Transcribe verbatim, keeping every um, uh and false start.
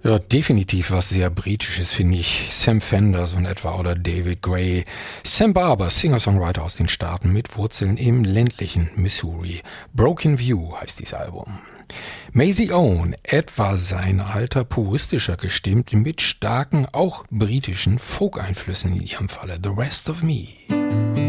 Ja, definitiv was sehr Britisches, finde ich. Sam Fender so in etwa oder David Gray. Sam Barber, Singer-Songwriter aus den Staaten mit Wurzeln im ländlichen Missouri. Broken View heißt dieses Album. Maisie Owen, etwa sein Alter, puristischer gestimmt, mit starken, auch britischen Folk-Einflüssen in ihrem Falle. The Rest of Me.